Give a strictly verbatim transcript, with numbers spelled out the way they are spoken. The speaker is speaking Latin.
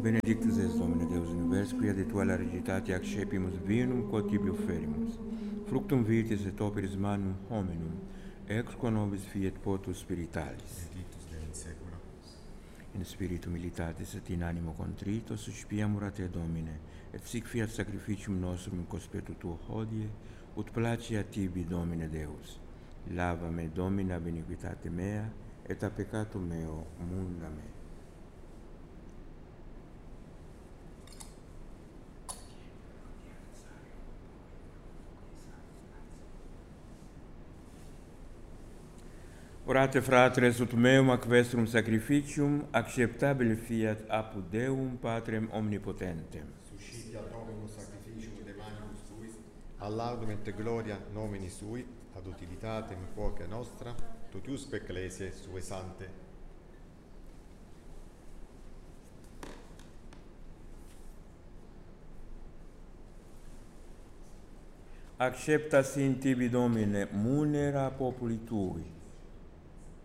Benedictus es Domine Deus univers, quia de tua largitate accepimus vinum quod tibi offerimus. Fructum vitis et operis manum hominum, ex qua nobis fiet potus spiritualis. Benedictus Dei in saecula. In spiritu militatis et in animo contrito, suspiamur a te, Domine, et sic fiat sacrificium nostrum in conspetto tuo hodie, ut placi a tibi, Domine Deus. Lava me, Domine, ab iniquitate mea, et a peccatum meo munda me. Orate, fratres, ut meum ac vestrum sacrificium acceptabile fiat apud Deum Patrem omnipotentem. Suscitia Dominus sacrificium de manibus tuis, ad laudum et gloria nomini sui, ad utilitatem quoque nostra, totiusque ecclesiae sue sante. Accepta sin tibi, Domine, munera populi tui,